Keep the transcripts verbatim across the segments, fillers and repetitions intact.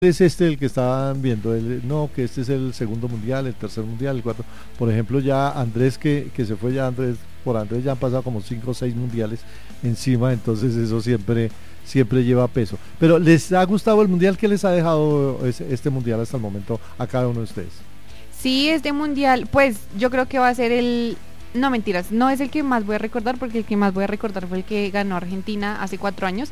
es este el que estaban viendo? El, no, que este es el segundo mundial, el tercer mundial, el cuarto. Por ejemplo, ya Andrés, que, que se fue ya Andrés, por Andrés ya han pasado como cinco o seis mundiales encima, entonces eso siempre, siempre lleva peso. Pero ¿les ha gustado el mundial? ¿Qué les ha dejado ese, este mundial hasta el momento a cada uno de ustedes? Sí, este mundial, pues yo creo que va a ser el... No, mentiras, no es el que más voy a recordar, porque el que más voy a recordar fue el que ganó Argentina hace cuatro años.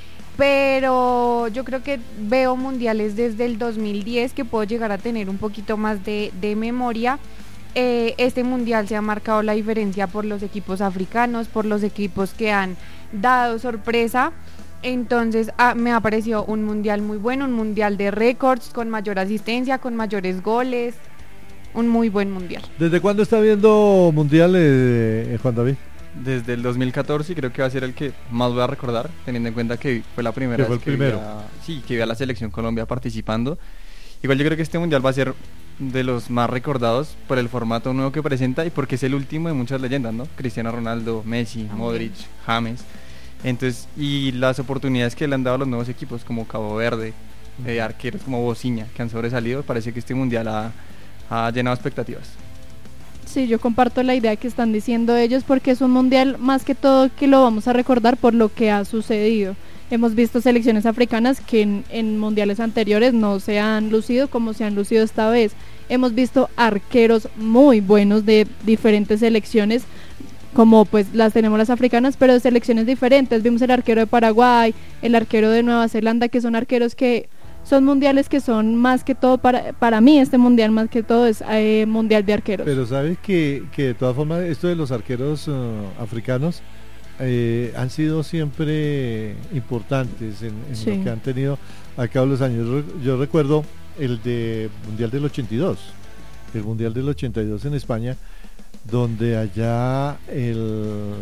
Pero yo creo que veo mundiales desde el dos mil diez que puedo llegar a tener un poquito más de, de memoria. Eh, este mundial se ha marcado la diferencia por los equipos africanos, por los equipos que han dado sorpresa. Entonces ah, me ha parecido un mundial muy bueno, un mundial de récords, con mayor asistencia, con mayores goles, un muy buen mundial. ¿Desde cuándo está viendo mundial, eh, Juan David? Desde el dos mil catorce, y creo que va a ser el que más voy a recordar, teniendo en cuenta que fue la primera fue vez que vi, a, sí, que vi a la selección Colombia participando. Igual yo creo que este mundial va a ser de los más recordados por el formato nuevo que presenta y porque es el último de muchas leyendas, ¿no? Cristiano Ronaldo, Messi, okay. Modric, James. Entonces, y las oportunidades que le han dado a los nuevos equipos como Cabo Verde, uh-huh. eh, arqueros como Bociña, que han sobresalido, parece que este mundial ha, ha llenado expectativas. Sí, yo comparto la idea que están diciendo ellos, porque es un mundial más que todo que lo vamos a recordar por lo que ha sucedido. Hemos visto selecciones africanas que en, en mundiales anteriores no se han lucido como se han lucido esta vez. Hemos visto arqueros muy buenos de diferentes selecciones, como pues las tenemos las africanas, pero de selecciones diferentes. Vimos el arquero de Paraguay, el arquero de Nueva Zelanda, que son arqueros que son mundiales que son más que todo, para para mí este mundial más que todo es eh, mundial de arqueros. Pero sabes que, que de todas formas esto de los arqueros uh, africanos eh, han sido siempre importantes en, en sí. lo que han tenido a cabo los años. Yo, yo recuerdo el de mundial del ochenta y dos, el mundial del ochenta y dos en España, donde allá el,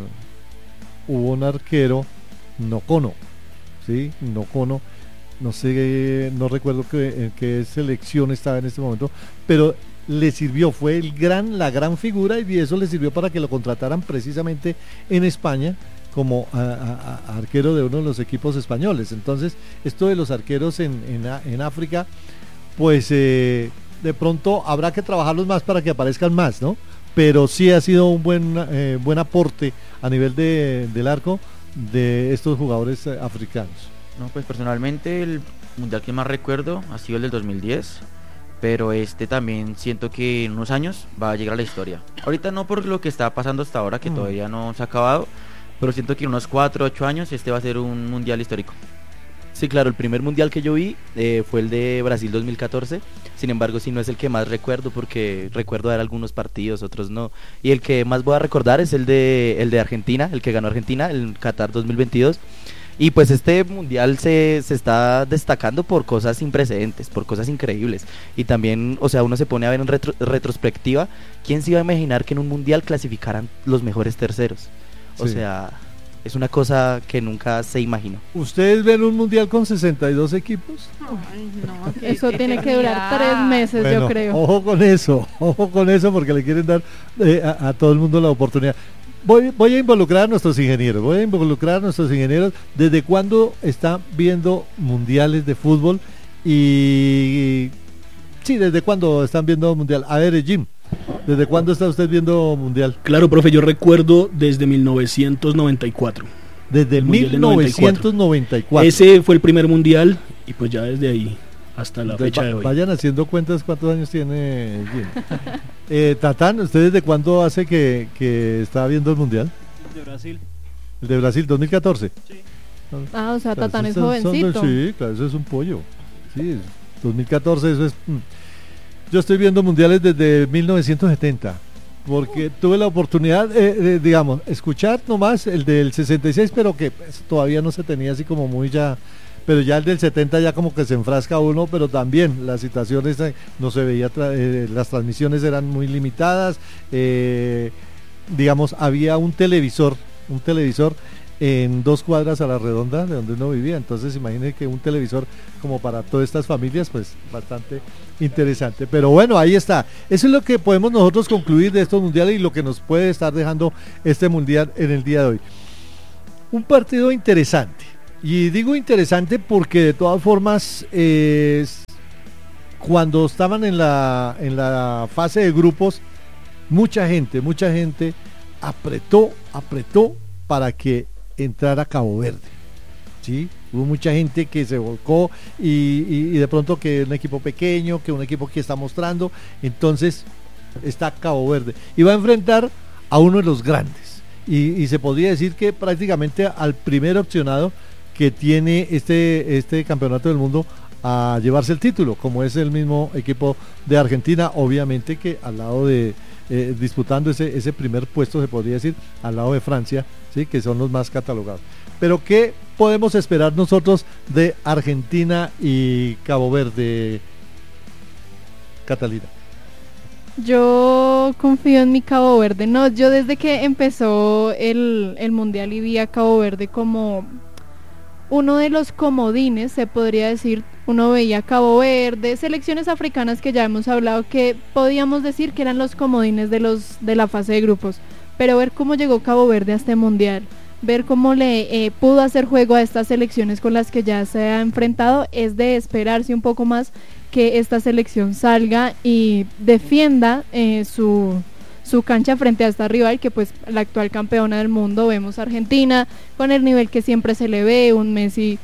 hubo un arquero, Nocono, ¿sí? Nocono, no sé, no recuerdo que, en qué selección estaba en este momento, pero le sirvió, fue el gran, la gran figura, y eso le sirvió para que lo contrataran precisamente en España como a, a, a arquero de uno de los equipos españoles. Entonces, esto de los arqueros en, en, en África, pues eh, de pronto habrá que trabajarlos más para que aparezcan más, ¿no? Pero sí ha sido un buen, eh, buen aporte a nivel de, del arco de estos jugadores eh, africanos. No, pues personalmente el mundial que más recuerdo ha sido el del dos mil diez, pero este también siento que en unos años va a llegar a la historia. Ahorita no por lo que está pasando hasta ahora, que mm. todavía no se ha acabado, pero siento que en unos cuatro o ocho años este va a ser un mundial histórico. Sí, claro, el primer mundial que yo vi eh, fue el de Brasil dos mil catorce, sin embargo sí no es el que más recuerdo, porque recuerdo ver algunos partidos, otros no, y el que más voy a recordar es el de, el de Argentina, el que ganó Argentina, el Qatar dos mil veintidós. Y pues este mundial se, se está destacando por cosas sin precedentes, por cosas increíbles. Y también, o sea, uno se pone a ver en retro, retrospectiva, ¿quién se iba a imaginar que en un mundial clasificaran los mejores terceros? O sí. sea, es una cosa que nunca se imaginó. ¿Ustedes ven un mundial con sesenta y dos equipos? Ay, no, eso tiene que durar tres meses, bueno, yo creo. Ojo con eso, ojo con eso, porque le quieren dar eh, a, a todo el mundo la oportunidad. Voy, voy a involucrar a nuestros ingenieros, voy a involucrar a nuestros ingenieros. ¿Desde cuándo están viendo mundiales de fútbol? Y sí, ¿desde cuándo están viendo mundial? A ver, Jim, ¿desde cuándo está usted viendo mundial? Claro, profe, yo recuerdo desde mil novecientos noventa y cuatro. Desde mil novecientos noventa y cuatro. Ese fue el primer mundial y pues ya desde ahí hasta la Entonces, fecha de hoy. Vayan haciendo cuentas cuántos años tiene Jim. eh, Tatán, ¿usted desde cuándo hace que, que está viendo el mundial? El de Brasil. ¿El de Brasil, dos mil catorce? Sí. Ah, o sea, claro, Tatán es son, jovencito. Son, sí, claro, eso es un pollo. Sí, dos mil catorce, eso es... Yo estoy viendo mundiales desde mil novecientos setenta, porque tuve la oportunidad, eh, de, digamos, escuchar nomás el del sesenta y seis, pero que pues, todavía no se tenía así como muy ya... Pero ya el del setenta ya como que se enfrasca uno, pero también las situaciones no se veía, tra eh, las transmisiones eran muy limitadas, eh, digamos, había un televisor, un televisor en dos cuadras a la redonda de donde uno vivía, entonces imagínense que un televisor como para todas estas familias, pues bastante interesante. Pero bueno, ahí está, eso es lo que podemos nosotros concluir de estos mundiales y lo que nos puede estar dejando este mundial en el día de hoy. Un partido interesante. Y digo interesante porque de todas formas, eh, cuando estaban en la, en la fase de grupos, mucha gente, mucha gente apretó, apretó para que entrara Cabo Verde. ¿Sí? Hubo mucha gente que se volcó y, y, y de pronto que un equipo pequeño, que un equipo que está mostrando, entonces está Cabo Verde. Y va a enfrentar a uno de los grandes. Y, y se podría decir que prácticamente al primer opcionado que tiene este, este campeonato del mundo a llevarse el título, como es el mismo equipo de Argentina, obviamente que al lado de, eh, disputando ese, ese primer puesto, se podría decir, al lado de Francia, ¿sí? Que son los más catalogados. Pero ¿qué podemos esperar nosotros de Argentina y Cabo Verde, Catalina? Yo confío en mi Cabo Verde. No, yo desde que empezó el, el Mundial y vi a Cabo Verde como uno de los comodines, se podría decir. Uno veía Cabo Verde, selecciones africanas que ya hemos hablado, que podíamos decir que eran los comodines de los de la fase de grupos, pero ver cómo llegó Cabo Verde a este Mundial, ver cómo le eh, pudo hacer juego a estas selecciones con las que ya se ha enfrentado, es de esperarse un poco más que esta selección salga y defienda eh, su, su cancha frente a esta rival, que pues la actual campeona del mundo. Vemos a Argentina con el nivel que siempre se le ve, un Messi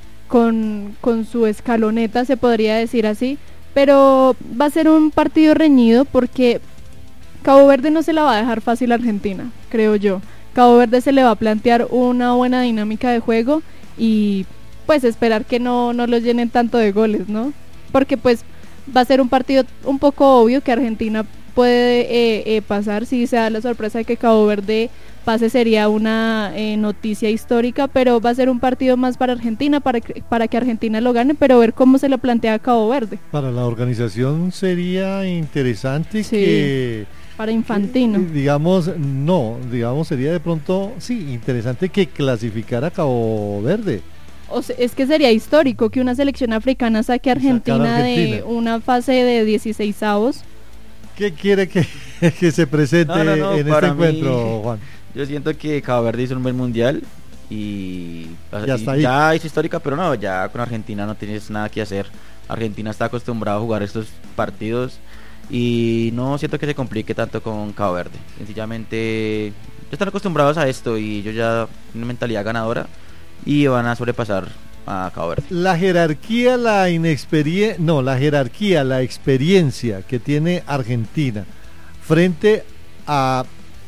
con, con su escaloneta, se podría decir así, pero va a ser un partido reñido porque Cabo Verde no se la va a dejar fácil a Argentina, creo yo. Cabo Verde se le va a plantear una buena dinámica de juego y pues esperar que no, no los llenen tanto de goles, ¿no? Porque pues va a ser un partido un poco obvio que Argentina puede eh, eh, pasar. Si se da la sorpresa de que Cabo Verde pase, sería una eh, noticia histórica, pero va a ser un partido más para Argentina, para, para que Argentina lo gane, pero ver cómo se lo plantea a Cabo Verde. Para la organización sería interesante, sí, que... Para Infantino. Que, digamos, no, digamos sería de pronto, sí, interesante que clasificara a Cabo Verde. O sea, es que sería histórico que una selección africana saque a Argentina, Argentina de una fase de dieciseisavos. ¿Qué quiere que, que se presente no, no, no, en este encuentro, mí, Juan? Yo siento que Cabo Verde hizo un buen mundial y ya, está ahí. Ya es histórica, pero no, ya con Argentina no tienes nada que hacer. Argentina está acostumbrado a jugar estos partidos y no siento que se complique tanto con Cabo Verde. Sencillamente ya están acostumbrados a esto y ellos ya tienen una mentalidad ganadora y van a sobrepasar a Cabo Verde. La jerarquía, la inexperiencia, no, la jerarquía, la experiencia que tiene Argentina frente a,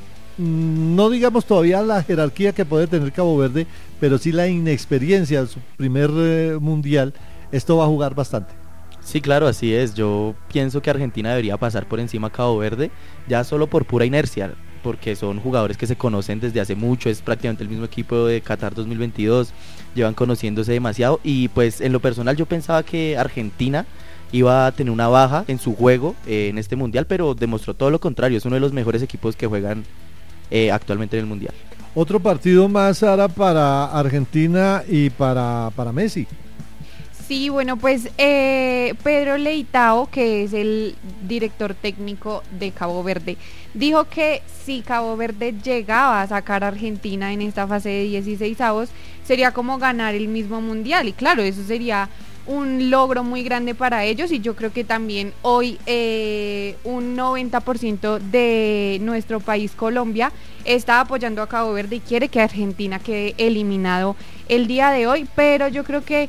no digamos todavía la jerarquía que puede tener Cabo Verde, pero sí la inexperiencia de su primer eh, mundial, esto va a jugar bastante. Sí, claro, así es. Yo pienso que Argentina debería pasar por encima a Cabo Verde, ya solo por pura inercia, porque son jugadores que se conocen desde hace mucho, es prácticamente el mismo equipo de Qatar dos mil veintidós, llevan conociéndose demasiado y pues en lo personal yo pensaba que Argentina iba a tener una baja en su juego eh, en este mundial, pero demostró todo lo contrario, es uno de los mejores equipos que juegan eh, actualmente en el mundial. Otro partido más, Sara, para Argentina y para, para Messi. Sí, bueno, pues eh, Pedro Leitao, que es el director técnico de Cabo Verde, dijo que si Cabo Verde llegaba a sacar a Argentina en esta fase de dieciseisavos, sería como ganar el mismo mundial. Y claro, eso sería un logro muy grande para ellos, y yo creo que también hoy eh, un noventa por ciento de nuestro país, Colombia, está apoyando a Cabo Verde y quiere que Argentina quede eliminado el día de hoy, pero yo creo que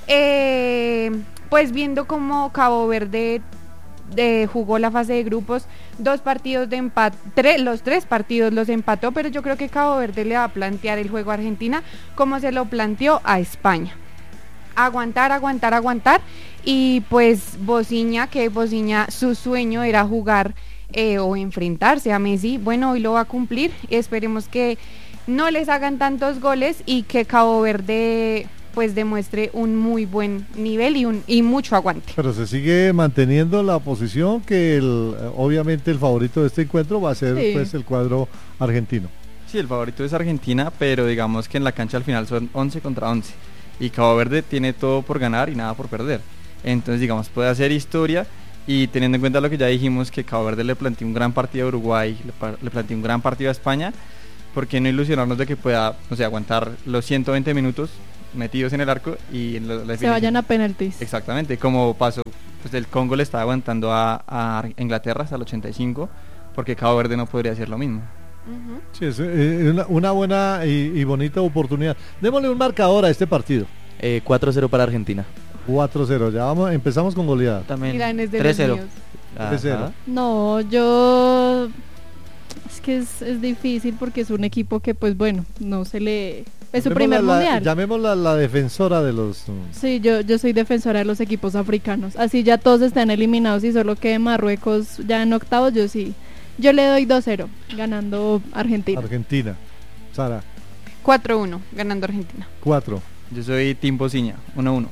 Eh, pues viendo cómo Cabo Verde eh, jugó la fase de grupos, dos partidos de empate, tres, los tres partidos los empató, pero yo creo que Cabo Verde le va a plantear el juego a Argentina como se lo planteó a España. Aguantar, aguantar, aguantar, y pues Bociña, que Bociña su sueño era jugar eh, o enfrentarse a Messi, bueno, hoy lo va a cumplir. Esperemos que no les hagan tantos goles y que Cabo Verde pues demuestre un muy buen nivel y un y mucho aguante. Pero se sigue manteniendo la posición que el, obviamente el favorito de este encuentro va a ser sí. pues el cuadro argentino. Sí, el favorito es Argentina, pero digamos que en la cancha al final son once contra once y Cabo Verde tiene todo por ganar y nada por perder. Entonces digamos puede hacer historia, y teniendo en cuenta lo que ya dijimos, que Cabo Verde le planteó un gran partido a Uruguay, le, le planteó un gran partido a España, ¿por qué no ilusionarnos de que pueda, o sea, aguantar los ciento veinte minutos metidos en el arco y en la, la se vayan a penaltis. Exactamente, como pasó, pues el Congo le estaba aguantando a, a Inglaterra hasta el ochenta y cinco, porque Cabo Verde no podría hacer lo mismo. Ujú. Sí, es eh, una, una buena y, y bonita oportunidad. Démosle un marcador a este partido. Eh, cuatro cero para Argentina. cuatro cero, ya vamos, empezamos con goleada. También Irán es de tres cero. los míos. tres cero. Ajá. No, yo es que es, es difícil porque es un equipo que pues bueno, no se le es su Llamémosla primer la- mundial. Llamémosla la defensora de los... mm, Sí, yo, yo soy defensora de los equipos africanos. Así ya todos están eliminados y solo quede Marruecos ya en octavos, yo sí. Yo le doy dos cero, ganando Argentina. Argentina. Sara, cuatro uno, ganando Argentina. cuatro. Yo soy Team Bociña, uno uno.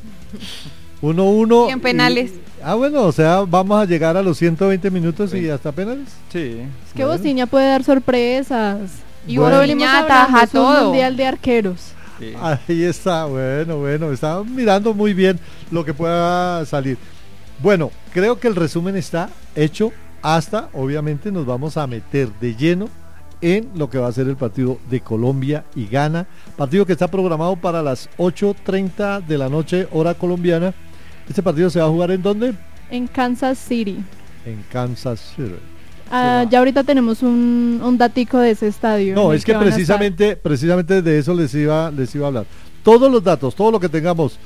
uno uno. Y en penales. Ah, bueno, o sea, vamos a llegar a los ciento veinte minutos y Sí. hasta penales. Sí. Es que Bueno. Bociña puede dar sorpresas. Y Bueno. Lo venimos Bociña hablando, ataja es un todo. mundial de arqueros. sí. Ahí está, bueno, bueno, está mirando muy bien lo que pueda salir. Bueno, creo que el resumen está hecho hasta, obviamente, nos vamos a meter de lleno en lo que va a ser el partido de Colombia y Ghana, partido que está programado para las ocho treinta de la noche, hora colombiana. Este partido se va a jugar ¿en dónde? En Kansas City. En Kansas City. Ah, va. ya ahorita tenemos un, un datico de ese estadio. No, en el es que van a estar. precisamente, precisamente de eso les iba, les iba a hablar. Todos los datos, todo lo que tengamos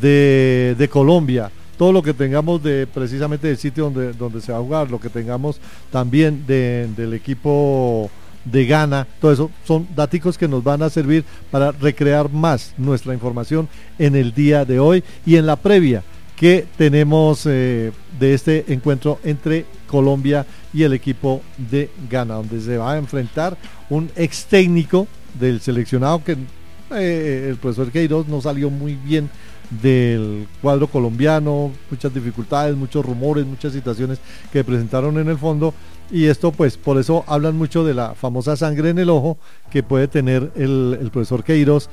de, de Colombia, todo lo que tengamos de precisamente del sitio donde, donde se va a jugar, lo que tengamos también de, del equipo de Ghana, todo eso son daticos que nos van a servir para recrear más nuestra información en el día de hoy y en la previa que tenemos eh, de este encuentro entre Colombia y el equipo de Ghana, donde se va a enfrentar un ex técnico del seleccionado que eh, el profesor Queiroz no salió muy bien del cuadro colombiano, muchas dificultades, muchos rumores, muchas situaciones que presentaron en el fondo, y esto pues por eso hablan mucho de la famosa sangre en el ojo que puede tener el, el profesor Queiroz.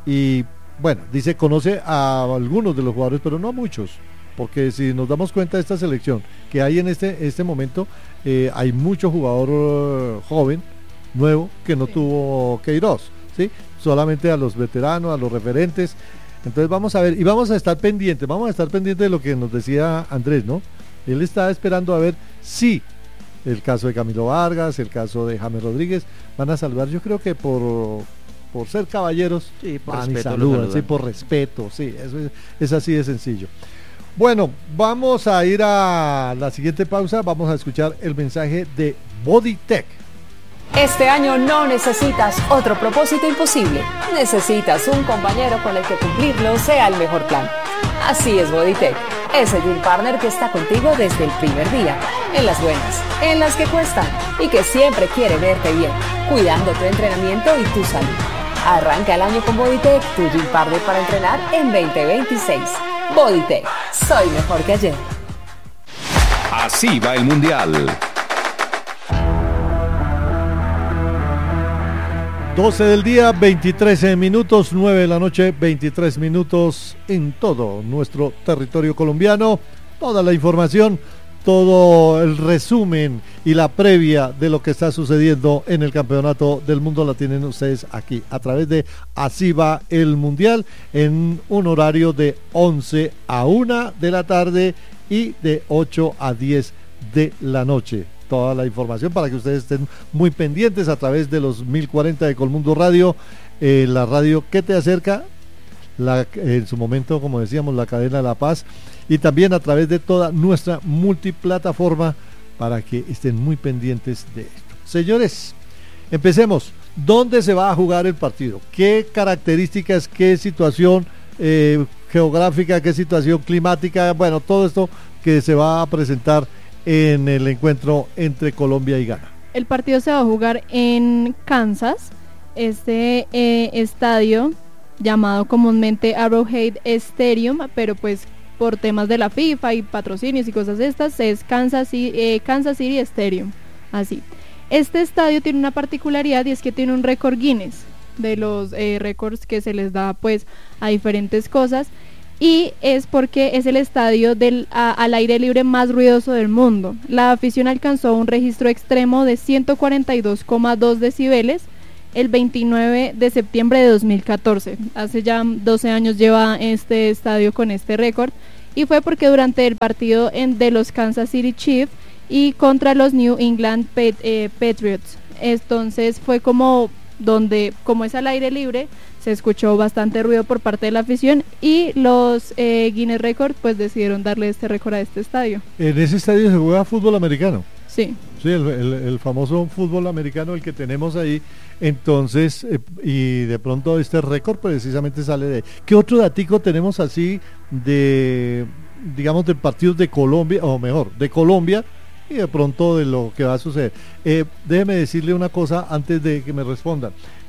Y bueno, dice conoce a algunos de los jugadores, pero no a muchos, porque si nos damos cuenta de esta selección que hay en este, este momento, eh, hay mucho jugador uh, joven, nuevo, que no Sí. tuvo Queiroz, ¿sí? Solamente a los veteranos, a los referentes. Entonces vamos a ver, y vamos a estar pendientes, vamos a estar pendientes de lo que nos decía Andrés, ¿no? Él está esperando a ver si el caso de Camilo Vargas, el caso de James Rodríguez, van a saludar, yo creo que por, por ser caballeros, Sí, por van y respeto, lo saludan, sí, saludan. por respeto, sí, eso es, es así de sencillo. Bueno, vamos a ir a la siguiente pausa, vamos a escuchar el mensaje de Bodytech. Este año no necesitas otro propósito imposible. Necesitas un compañero con el que cumplirlo sea el mejor plan. Así es Bodytech, ese gym partner que está contigo desde el primer día, en las buenas, en las que cuestan y que siempre quiere verte bien, cuidando tu entrenamiento y tu salud. Arranca el año con Bodytech, tu gym partner para entrenar en veinte veintiséis. Bodytech, soy mejor que ayer. Así va el Mundial. doce del día, veintitrés minutos, nueve de la noche, veintitrés minutos en todo nuestro territorio colombiano. Toda la información, todo el resumen y la previa de lo que está sucediendo en el Campeonato del Mundo la tienen ustedes aquí a través de Así va el Mundial en un horario de once a una de la tarde y de ocho a diez de la noche. Toda la información para que ustedes estén muy pendientes a través de los mil cuarenta de Colmundo Radio, eh, la radio que te acerca, la, en su momento, como decíamos, la cadena La Paz, y también a través de toda nuestra multiplataforma para que estén muy pendientes de esto. Señores, empecemos. ¿Dónde se va a jugar el partido? ¿Qué características, qué situación eh, geográfica, qué situación climática? Bueno, todo esto que se va a presentar en el encuentro entre Colombia y Ghana. El partido se va a jugar en Kansas, este eh, estadio llamado comúnmente Arrowhead Stadium, pero pues por temas de la FIFA y patrocinios y cosas de estas es Kansas City, eh, Kansas City Stadium, así. Este estadio tiene una particularidad y es que tiene un récord Guinness de los eh, récords que se les da pues a diferentes cosas. Y es porque es el estadio del, a, al aire libre más ruidoso del mundo. La afición alcanzó un registro extremo de ciento cuarenta y dos coma dos decibeles el veintinueve de septiembre de dos mil catorce. Hace ya doce años lleva este estadio con este récord, y fue porque durante el partido en, de los Kansas City Chiefs y contra los New England Pat, eh, Patriots, entonces fue como donde, como es al aire libre, se escuchó bastante ruido por parte de la afición, y los eh, Guinness Records pues decidieron darle este récord a este estadio. En ese estadio se juega fútbol americano. Sí. Sí, el, el, el famoso fútbol americano, el que tenemos ahí. Entonces, eh, y de pronto este récord precisamente sale de... ¿Qué otro datico tenemos así de, digamos, de partidos de Colombia, o mejor, de Colombia, y de pronto de lo que va a suceder? Eh, déjeme decirle una cosa antes de que me respondan.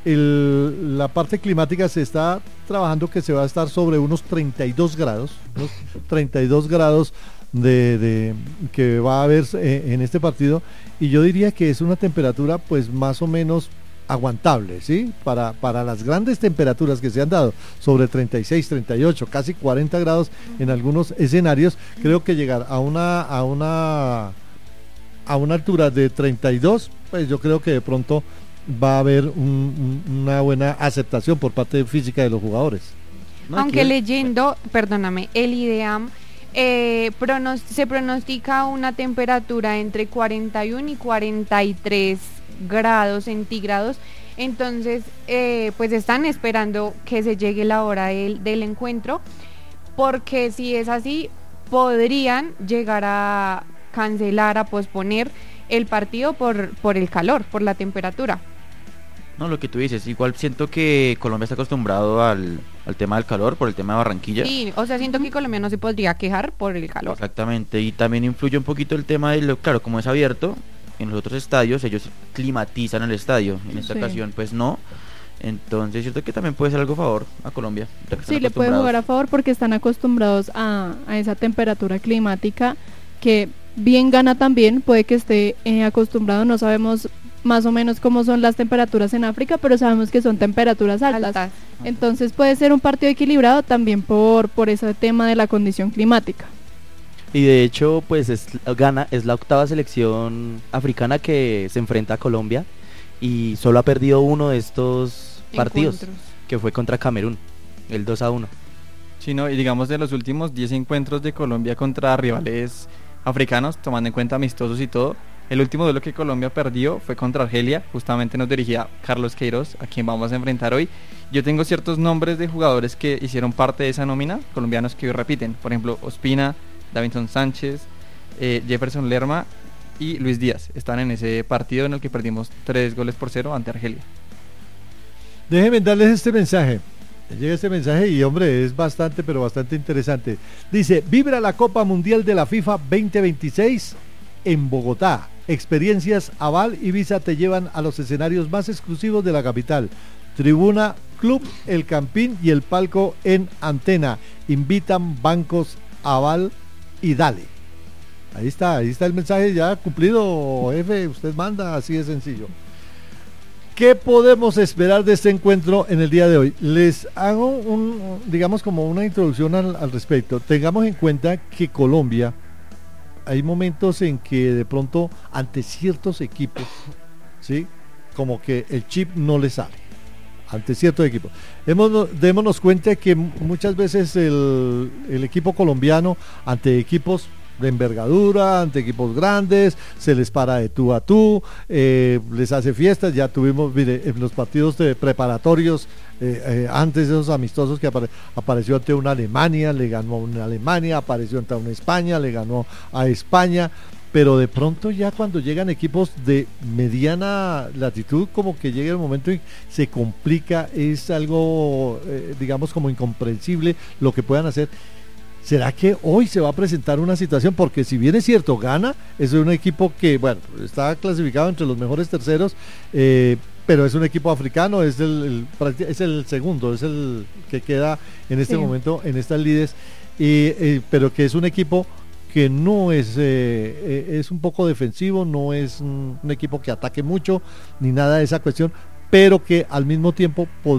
El, la parte climática se está trabajando que se va a estar sobre unos treinta y dos grados, unos treinta y dos grados de, de que va a haber eh, en este partido, y yo diría que es una temperatura pues más o menos aguantable, ¿sí? Para, para las grandes temperaturas que se han dado, sobre treinta y seis, treinta y ocho, casi cuarenta grados en algunos escenarios, creo que llegar a una a una a una altura de treinta y dos, pues yo creo que de pronto va a haber un, un, una buena aceptación por parte física de los jugadores. No, aunque aquí, leyendo, perdóname, el IDEAM eh, pronos, se pronostica una temperatura entre cuarenta y uno y cuarenta y tres grados centígrados, entonces eh, pues están esperando que se llegue la hora del, del encuentro, porque si es así, podrían llegar a cancelar, a posponer el partido por, por el calor, por la temperatura. No, lo que tú dices, igual siento que Colombia está acostumbrado al, al tema del calor, por el tema de Barranquilla. Sí, o sea, siento que Colombia no se podría quejar por el calor. Exactamente, y también influye un poquito el tema de lo, claro, como es abierto, en los otros estadios ellos climatizan el estadio, en esta sí. ocasión pues no, entonces cierto que también puede ser algo a favor a Colombia. Sí, le puede jugar a favor porque están acostumbrados a, a esa temperatura climática, que bien gana también, puede que esté eh, acostumbrado, no sabemos más o menos cómo son las temperaturas en África, pero sabemos que son temperaturas altas, altas. Entonces puede ser un partido equilibrado también por, por ese tema de la condición climática. Y de hecho, pues es, gana, es la octava selección africana que se enfrenta a Colombia, y solo ha perdido uno de estos partidos, encuentros, que fue contra Camerún, el dos a uno. Sí, no, y digamos de los últimos diez encuentros de Colombia contra rivales africanos, tomando en cuenta amistosos y todo, el último duelo que Colombia perdió fue contra Argelia, justamente nos dirigía Carlos Queiroz, a quien vamos a enfrentar hoy. Yo tengo ciertos nombres de jugadores que hicieron parte de esa nómina, colombianos que hoy repiten, por ejemplo, Ospina, Davinson Sánchez, eh, Jefferson Lerma y Luis Díaz, están en ese partido en el que perdimos tres goles por cero ante Argelia. Déjenme darles este mensaje. Llega este mensaje y hombre, es bastante pero bastante interesante. Dice: vibra la Copa Mundial de la FIFA veinte veintiséis en Bogotá. Experiencias Aval y Visa te llevan a los escenarios más exclusivos de la capital. Tribuna, Club El Campín y el palco en Antena. Invitan bancos Aval y Dale. Ahí está, ahí está el mensaje ya cumplido, jefe, usted manda, así de sencillo. ¿Qué podemos esperar de este encuentro en el día de hoy? Les hago un, digamos, como una introducción al, al respecto. Tengamos en cuenta que Colombia, hay momentos en que de pronto ante ciertos equipos, ¿sí? Como que el chip no le sale, ante ciertos equipos. Hemos, démonos cuenta que muchas veces el, el equipo colombiano ante equipos de envergadura, ante equipos grandes, se les para de tú a tú, eh, les hace fiestas. Ya tuvimos, mire, en los partidos de preparatorios, eh, eh, antes de esos amistosos que apare, apareció ante una Alemania, le ganó a una Alemania, apareció ante una España, le ganó a España, pero de pronto ya cuando llegan equipos de mediana latitud, como que llega el momento y se complica, es algo, eh, digamos, como incomprensible lo que puedan hacer. ¿Será que hoy se va a presentar una situación? Porque si bien es cierto, gana, es un equipo que, bueno, está clasificado entre los mejores terceros, eh, pero es un equipo africano, es el, el, es el segundo, es el que queda en este sí. momento en estas lides, y, eh, pero que es un equipo que no es, eh, eh, es un poco defensivo, no es un, un equipo que ataque mucho, ni nada de esa cuestión, pero que al mismo tiempo podría